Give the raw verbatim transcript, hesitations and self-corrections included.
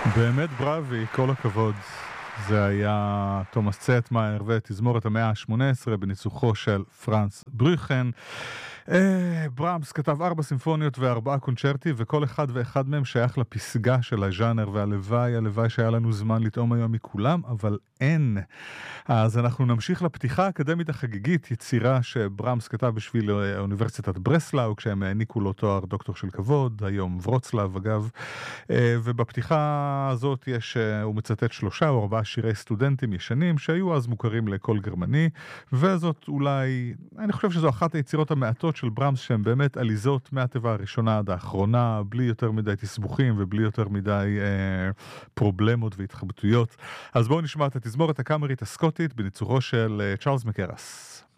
באמת בראבי, כל הכבוד. זה היה תומאס צטמאייר ותזמורת המאה ה-שמונה עשרה בניצוחו של פרנץ ברויכן. אה, ברמס כתב ארבע סימפוניות וארבעה קונצ'רטי, וכל אחד ואחד מהם שייך לפסגה של הז'אנר, והלוואי, הלוואי שהיה לנו זמן לטעום היום מכולם, אבל אין. אז אנחנו נמשיך לפתיחה האקדמית החגיגית, יצירה שברמס כתב בשביל אוניברסיטת ברסלאו, כשהם העניקו לו תואר דוקטור של כבוד, היום ורוצלב אגב. אה, ובפתיחה הזאת יש, אה, הוא מצטט שלושה או ארבעה שירי סטודנטים ישנים, שהיו אז מוכרים לכל גרמני, וזאת אולי, אני חושב שזו אחת היצירות המעטות של ברמס, שהן באמת עליזות מהטבע הראשונה עד האחרונה, בלי יותר מדי תסבוכים ובלי יותר מדי אה, פרובלמות והתחבטויות. אז בואו נשמע את התזמורת הקאמרית הסקוטית בניצוחו של אה, צ'ארלס מקרס.